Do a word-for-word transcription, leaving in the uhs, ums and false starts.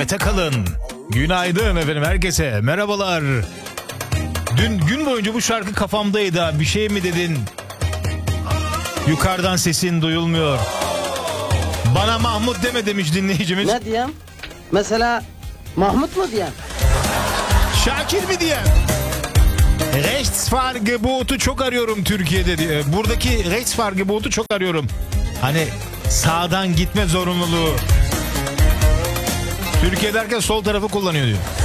Nöbete kalın. Günaydın efendim herkese. Merhabalar. Dün gün boyunca bu şarkı kafamdaydı abi. Bir şey mi dedin? Yukarıdan sesin duyulmuyor. Bana Mahmut deme demiş dinleyicimiz. Ne diyeyim? Mesela Mahmut mu diyeyim? Şakir mi diyeyim? Rechtsfargebotu çok arıyorum Türkiye'de diye. Buradaki Rechtsfargebotu çok arıyorum. Hani sağdan gitme zorunluluğu. Türkiye derken sol tarafı kullanıyor diyor.